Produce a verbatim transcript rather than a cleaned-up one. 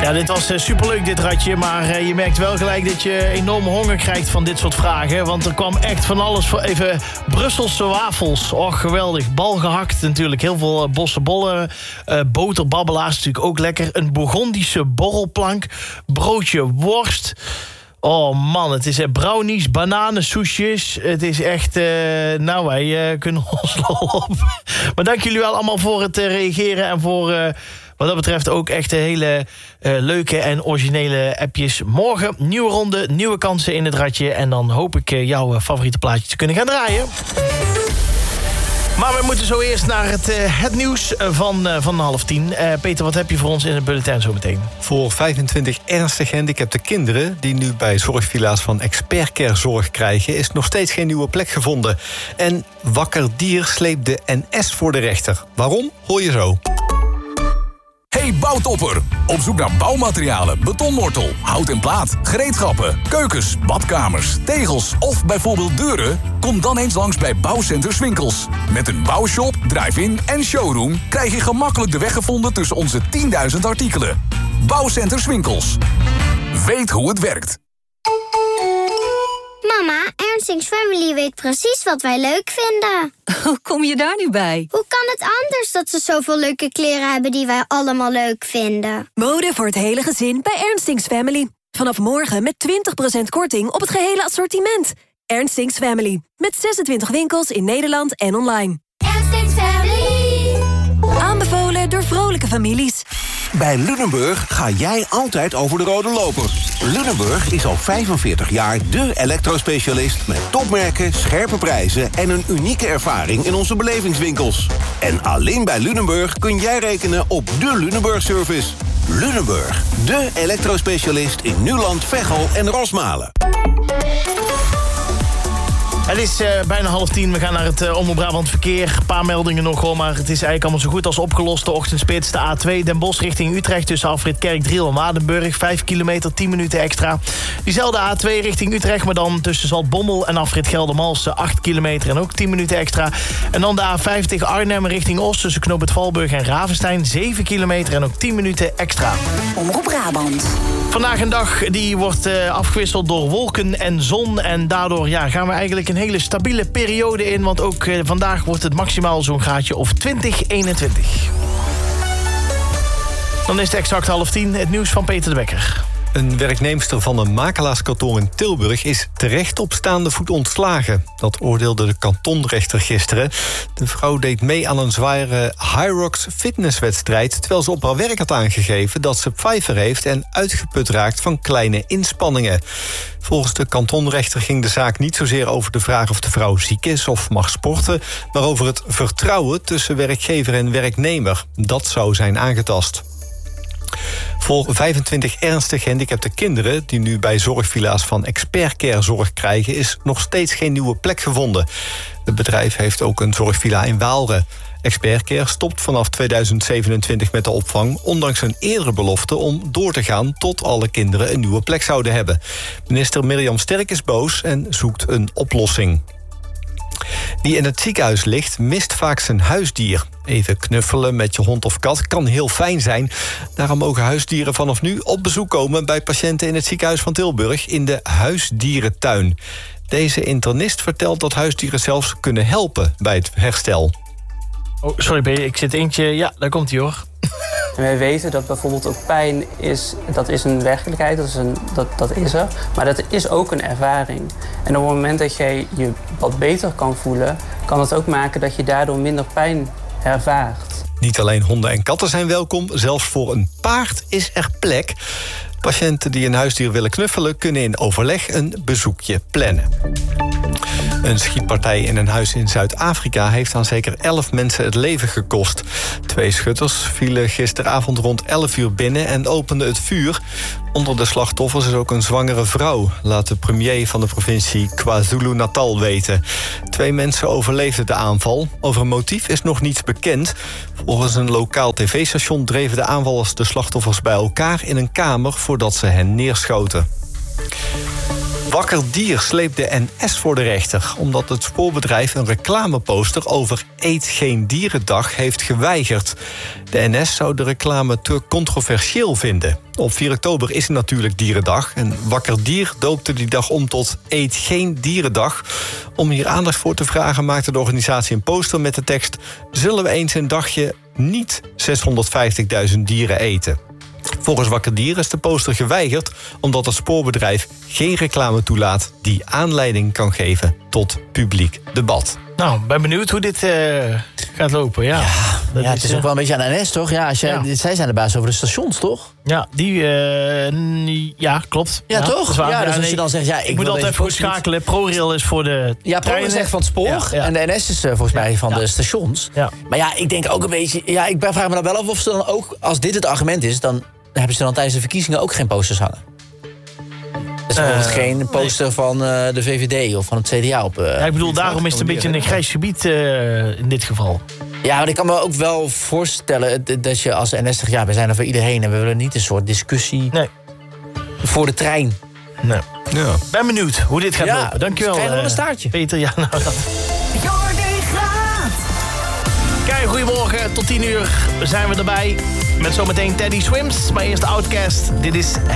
Ja, dit was uh, superleuk, dit ratje. Maar uh, je merkt wel gelijk dat je enorme honger krijgt van dit soort vragen. Want er kwam echt van alles voor even Brusselse wafels. Och, geweldig. Bal gehakt natuurlijk. Heel veel uh, bossenbollen. Uh, boterbabbelaars natuurlijk ook lekker. Een Bourgondische borrelplank. Broodje worst. Oh man, het is uh, brownies, bananen, soesjes. Het is echt... Uh, nou, wij uh, kunnen ons lol op. Maar dank jullie wel allemaal voor het uh, reageren en voor... Uh, Wat dat betreft ook echt een hele uh, leuke en originele appjes. Morgen nieuwe ronde, nieuwe kansen in het ratje. En dan hoop ik uh, jouw favoriete plaatje te kunnen gaan draaien. Maar we moeten zo eerst naar het, uh, het nieuws van, uh, van half tien. Uh, Peter, wat heb je voor ons in het bulletin zo meteen? Voor vijfentwintig ernstig gehandicapte kinderen... die nu bij zorgvilla's van Expert Care zorg krijgen... is nog steeds geen nieuwe plek gevonden. En Wakker Dier sleept de N S voor de rechter. Waarom? Hoor je zo. Hey bouwtopper, op zoek naar bouwmaterialen, betonmortel, hout en plaat, gereedschappen, keukens, badkamers, tegels of bijvoorbeeld deuren? Kom dan eens langs bij Bouwcenter Swinkels. Met een bouwshop, drive-in en showroom krijg je gemakkelijk de weg gevonden tussen onze tienduizend artikelen. Bouwcenter Swinkels. Weet hoe het werkt. Mama, Ernstings Family weet precies wat wij leuk vinden. Hoe kom je daar nu bij? Hoe kan het anders dat ze zoveel leuke kleren hebben die wij allemaal leuk vinden? Mode voor het hele gezin bij Ernstings Family. Vanaf morgen met twintig procent korting op het gehele assortiment. Ernstings Family. Met zesentwintig winkels in Nederland en online. Ernstings Family. Aanbevolen door vrolijke families. Bij Lunenburg ga jij altijd over de rode loper. Lunenburg is al vijfenveertig jaar de elektrospecialist... met topmerken, scherpe prijzen en een unieke ervaring in onze belevingswinkels. En alleen bij Lunenburg kun jij rekenen op de Lunenburg-service. Lunenburg, de elektrospecialist in Nuland, Veghel en Rosmalen. Het is uh, bijna half tien. We gaan naar het uh, Omroep Brabant verkeer. Een paar meldingen nog hoor, maar het is eigenlijk allemaal zo goed als opgelost. De ochtendspits, de A twee, Den Bosch richting Utrecht... tussen afrit Kerkdriel en Waardenburg. vijf kilometer, tien minuten extra. Diezelfde A twee richting Utrecht, maar dan tussen Zaltbommel... en afrit Geldermalsen, acht kilometer en ook tien minuten extra. En dan de A vijftig Arnhem richting Oost... tussen Knoop het Valburg en Ravenstein, zeven kilometer en ook tien minuten extra. Omroep Brabant. Vandaag een dag die wordt uh, afgewisseld door wolken en zon... en daardoor ja, gaan we eigenlijk een hele stabiele periode in... want ook uh, vandaag wordt het maximaal zo'n graadje of twintig, eenentwintig. Dan is het exact half tien, het nieuws van Peter de Bekker. Een werknemster van een makelaarskantoor in Tilburg is terecht op staande voet ontslagen. Dat oordeelde de kantonrechter gisteren. De vrouw deed mee aan een zware Hyrox fitnesswedstrijd... terwijl ze op haar werk had aangegeven dat ze pfeiffer heeft... en uitgeput raakt van kleine inspanningen. Volgens de kantonrechter ging de zaak niet zozeer over de vraag... of de vrouw ziek is of mag sporten... maar over het vertrouwen tussen werkgever en werknemer. Dat zou zijn aangetast. Voor vijfentwintig ernstig gehandicapte kinderen... die nu bij zorgvilla's van Expert Care zorg krijgen... is nog steeds geen nieuwe plek gevonden. Het bedrijf heeft ook een zorgvilla in Waalre. Expert Care stopt vanaf tweeduizend zevenentwintig met de opvang... ondanks een eerdere belofte om door te gaan... tot alle kinderen een nieuwe plek zouden hebben. Minister Mirjam Sterk is boos en zoekt een oplossing. Wie in het ziekenhuis ligt, mist vaak zijn huisdier. Even knuffelen met je hond of kat kan heel fijn zijn. Daarom mogen huisdieren vanaf nu op bezoek komen... bij patiënten in het ziekenhuis van Tilburg in de huisdierentuin. Deze internist vertelt dat huisdieren zelfs kunnen helpen bij het herstel. Oh, sorry, B, ik zit eentje. Ja, daar komt hij hoor. En wij weten dat bijvoorbeeld ook pijn is, dat is een werkelijkheid, dat is, een, dat, dat is er. Maar dat is ook een ervaring. En op het moment dat jij je wat beter kan voelen... kan het ook maken dat je daardoor minder pijn ervaart. Niet alleen honden en katten zijn welkom, zelfs voor een paard is er plek. Patiënten die een huisdier willen knuffelen... kunnen in overleg een bezoekje plannen. Een schietpartij in een huis in Zuid-Afrika... heeft aan zeker elf mensen het leven gekost. Twee schutters vielen gisteravond rond elf uur binnen... en openden het vuur. Onder de slachtoffers is ook een zwangere vrouw... laat de premier van de provincie KwaZulu-Natal weten. Twee mensen overleefden de aanval. Over een motief is nog niets bekend. Volgens een lokaal tv-station dreven de aanvallers de slachtoffers bij elkaar... in een kamer voordat ze hen neerschoten. Wakker Dier sleept de N S voor de rechter, omdat het spoorbedrijf een reclameposter over Eet geen dierendag heeft geweigerd. De N S zou de reclame te controversieel vinden. Op vier oktober is natuurlijk Dierendag en Wakker Dier doopte die dag om tot Eet geen dierendag. Om hier aandacht voor te vragen maakte de organisatie een poster met de tekst: zullen we eens een dagje niet zeshonderdvijftigduizend dieren eten? Volgens Wakker Dier is de poster geweigerd omdat het spoorbedrijf geen reclame toelaat die aanleiding kan geven tot publiek debat. Nou, ben benieuwd hoe dit uh, gaat lopen. Ja, Ja, dat ja, het is uh, ook wel een beetje aan de N S, toch? Ja, als jij, Ja. Zij zijn de baas over de stations, toch? Ja, die... uh, n- ja, klopt. Ja, toch? dat is waar. Ja, dus als nee, je dan zegt, ja, ik ik moet wil altijd deze even goed post niet- schakelen. ProRail is voor de Ja, Pro is echt van het spoor. Ja, ja. En de N S is uh, volgens mij van Ja. de stations. Ja. Maar ja, ik denk ook een beetje... Ja, ik vraag me dan wel af of ze dan ook... Als dit het argument is, dan hebben ze dan tijdens de verkiezingen ook geen posters hangen. Er is bijvoorbeeld Uh, geen poster van uh, de V V D of van het C D A op... Uh, Ja, ik bedoel, daarom is het een beetje een grijs gebied uh, in dit geval. Ja, maar ik kan me ook wel voorstellen d- dat je als N S zegt... ja, we zijn er voor iedereen en we willen niet een soort discussie Nee. voor de trein. Nee. Ja. Ben benieuwd hoe dit gaat Ja, lopen. Dankjewel. kleiner dan een uh, staartje. Peter, ja, nou dat... Jordi Graat. Kijk, goedemorgen. Tot tien uur zijn we erbij. Met zometeen Teddy Swims. Maar eerst Outcast. Dit is